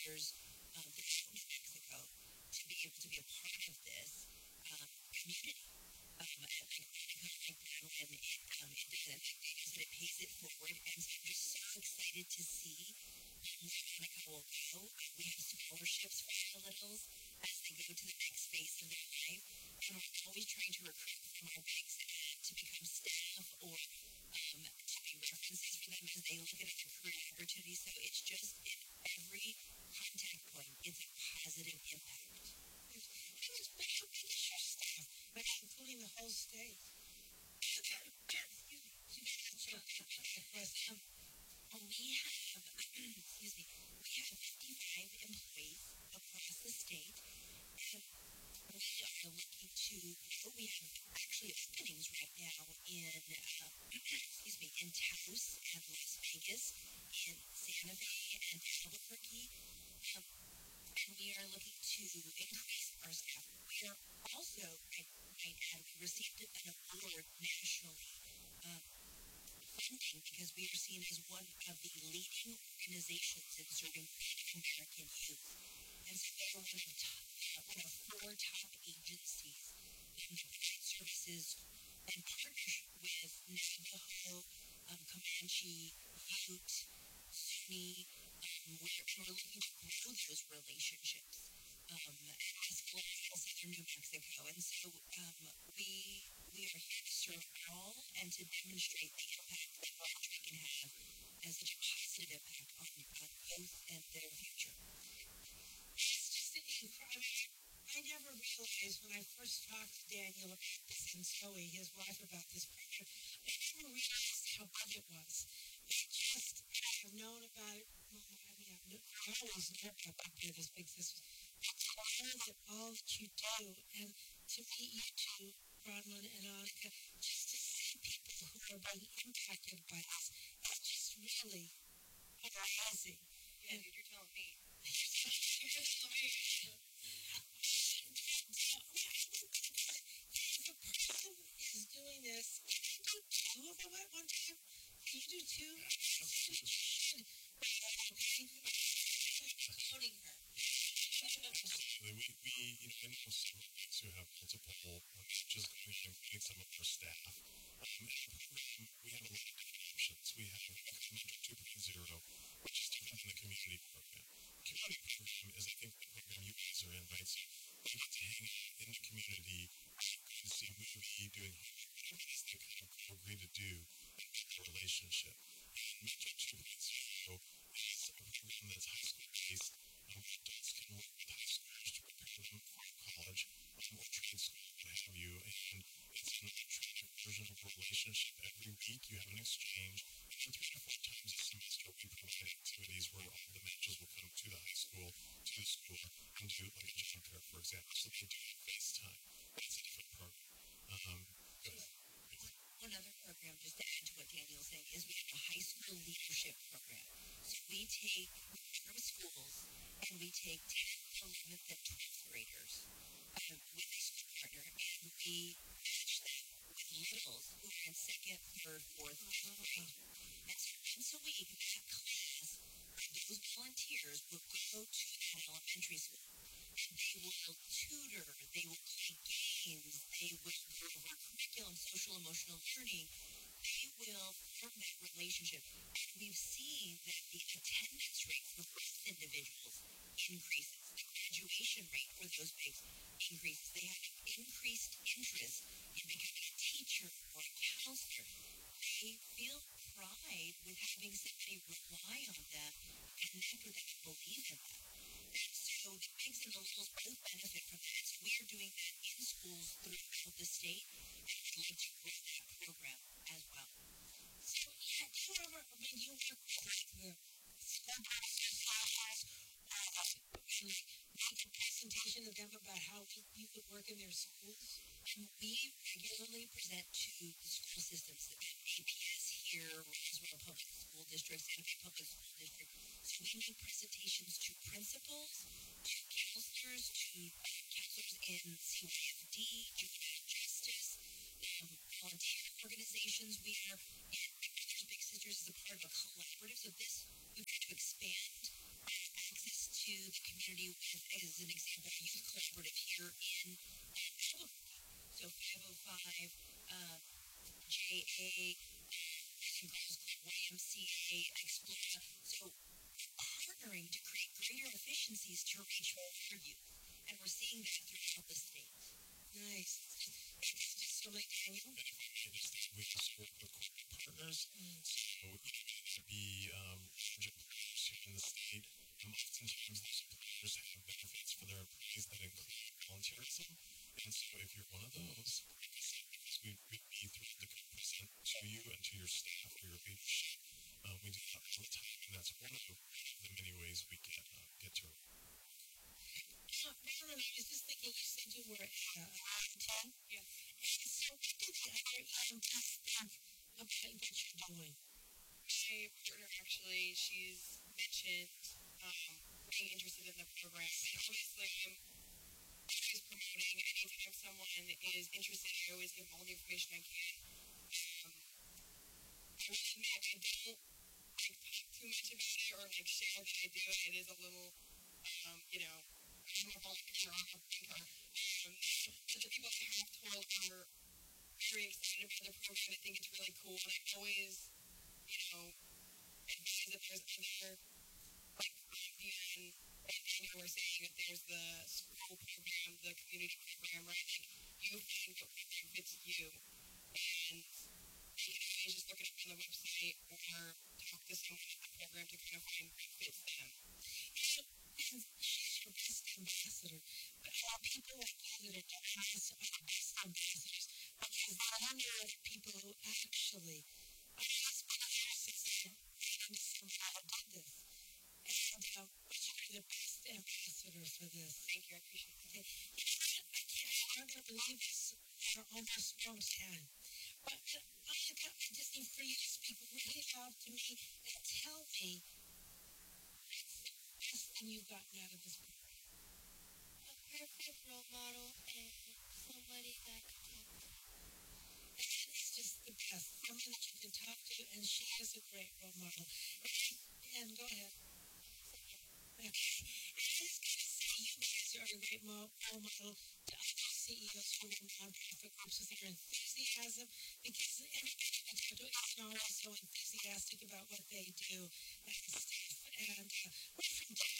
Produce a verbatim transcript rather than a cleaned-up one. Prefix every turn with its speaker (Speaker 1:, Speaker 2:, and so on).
Speaker 1: leaders um, throughout New Mexico to be able to be a part of this um, community. Um, and I kind of like that when it, um, it doesn't, that it pays it forward. And so I'm just so excited to see um, where Monica will go. We have scholarships for our littles as they go to the next phase of their life. And we're always trying to recruit from our banks to become staff or um, to be references for them as they look at other career opportunities. So it's just in every contact point, it's a positive impact.
Speaker 2: It was better than the staff, but including the whole state. Excuse me.
Speaker 1: Um, we have, excuse me, we have fifty-five employees across the state, and we are looking to grow. We have actually openings right now in, uh, excuse me, in Taos and Las Vegas, in Santa Fe and Albuquerque. Um, and we are looking to increase our staff. We are also, I might add, we received an award nationally um, funding because we are seen as one of the leading organizations in serving Native American youth. And so we are one of, top, uh, one of four top agencies in the services and partnership with Navajo, um, Comanche, Ute, Sunni. Um, we're, we're looking to grow those relationships um, as well as southern New Mexico. And so um, we we are here to serve all and to demonstrate the impact that we can have as such a positive impact on, on youth and their future.
Speaker 2: It's just incredible. I never realized when I first talked to Daniel about this and Zoe, his wife, about this program, I never realized how big it was. I just have known about it. Well, I mean, I've kn- I always knew about it as big as but to know that all that you do, and to meet you two, Bronwyn and Annika, just to see people who are being impacted by this, it's just really amazing.
Speaker 1: Yeah, dude, you're telling me.
Speaker 2: You're telling me. If a person is doing this, can you do two of them at one time? Can you do two? Okay.
Speaker 1: Owning her.
Speaker 3: Absolutely. We, we, you know, I know some folks who have multiple uh, just going and getting some of our staff. Um, and the program, we have a lot of different options. We have Mentor two point oh, which is different than the community program. The community program is, I think, the program you guys are in, right? So you get to hang out in the community, to see a movie, doing whatever it is they kind of agree to do and build a relationship. And Mentor two point oh is a program that's high school based. Um, adults can work with high schoolers to prepare them for college um, or trade school, what have you. And it's an electronic version of a relationship. Every week you have an exchange. And three to four times a semester we provide activities where all the matches will come to the high school, to the school, and do like a job fair, for example. So they do it FaceTime. That's a different program. Um, go ahead.
Speaker 1: One other program, just to add to what Daniel's saying, is we have a high school leadership program. So we take, we partner with schools, and we take tenth, eleventh, and twelfth graders um, with a school partner, and we match them with littles who are in second, third, fourth, fifth grade. And so once a week, that class, those volunteers will go to that elementary school. They will tutor, they will play games, they will go over curriculum, social emotional learning. They will form that relationship. And we've seen that the attendance rate for both individuals increases. The graduation rate for those bigs increases. They have increased interest in becoming a teacher or a counselor. They feel pride with having somebody rely on them, connect with them, and believe in them. So the pigs and the littles both benefit from that. So we are doing that in schools throughout the state, and we'd like to grow that program as well.
Speaker 2: So, have you ever, I mean, you work with like the school board associations, uh, and make a presentation to them about how you could work in their
Speaker 1: A, and Girls Club, Y M C A, Explora. So partnering to create greater efficiencies to reach more youth. And we're seeing that throughout the state.
Speaker 2: Nice. It's just so like Daniel.
Speaker 3: And if I may just say, we also work with corporate partners.
Speaker 2: Mm.
Speaker 3: So, you know, to be um, large employers here in the state, um, oftentimes those employers have benefits for their employees that include volunteerism. And so, if you're one of those, we would be thrilled to come present to you and to your staff or your leadership. Um, we do that all the time, and that's one of the, the many ways we get uh, get to it.
Speaker 2: Uh, Marilyn, I was just thinking, you said you were at uh, I M T.
Speaker 1: Yes.
Speaker 2: And so what do the other E M Ts think about what you're doing?
Speaker 1: My partner actually, she's mentioned um, being interested in the program. And obviously, I'm always promoting. Anytime someone is interested, I always give them all the information I can. Um, I will admit I don't like talk too much about it or like share that I do it. It is a little, um, you know, I'm a volunteer on a thinker. Um, but the people I have told are very excited about the program. I think it's really cool, and I always, you know, advise that there's other, like Dion and Daniel were saying, that there's the school program, the community program, right? Like, you find what program fits you, and you can always just look it up on the website or talk to someone in the program to kind of find what fits them.
Speaker 2: You know, and she's your best ambassador. But are people like you that are has are the best ambassadors? Because there are other people who actually are just processing and somehow did this. And uh, but you're the best ambassador for this.
Speaker 1: Thank you, I appreciate that.
Speaker 2: Okay. You know what? I can't, I'm not going to believe this. We're almost almost ten. But uh, Monica, I just need for you to speak really loud to me and tell me what's the best thing you've gotten out of this program.
Speaker 4: A perfect role model and somebody that I could talk to.
Speaker 2: And it's just the best. Someone that you can talk to, and she is a great role model. And go ahead. Okay. And I just got to say, you guys are a great mo- role model to other C E Os who run nonprofit groups with your enthusiasm, because everybody I talk to isn't always so enthusiastic about what they do and stuff. And uh, we're from